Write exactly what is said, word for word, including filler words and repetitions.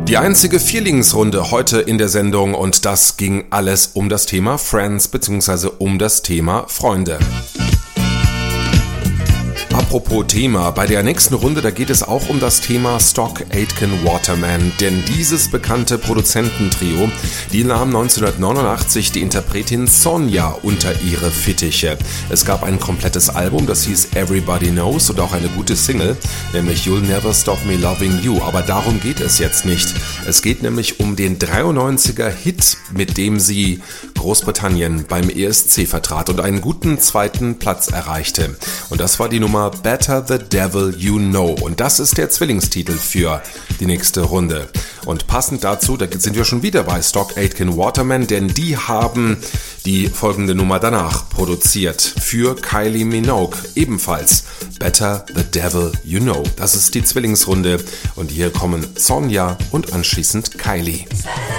Die einzige Vierlingsrunde heute in der Sendung und das ging alles um das Thema Friends bzw. um das Thema Freunde. Apropos Thema, bei der nächsten Runde, da geht es auch um das Thema Stock Aitken Waterman, denn dieses bekannte Produzententrio, die nahm neunzehnhundertneunundachtzig die Interpretin Sonja unter ihre Fittiche. Es gab ein komplettes Album, das hieß Everybody Knows und auch eine gute Single, nämlich You'll Never Stop Me Loving You, aber darum geht es jetzt nicht. Es geht nämlich um den dreiundneunziger Hit, mit dem sie Großbritannien beim E S C vertrat und einen guten zweiten Platz erreichte. Und das war die Nummer Better the Devil You Know. Und das ist der Zwillingstitel für die nächste Runde. Und passend dazu, da sind wir schon wieder bei Stock Aitken Waterman, denn die haben die folgende Nummer danach produziert für Kylie Minogue. Ebenfalls Better the Devil You Know. Das ist die Zwillingsrunde. Und hier kommen Sonja und anschließend Kylie.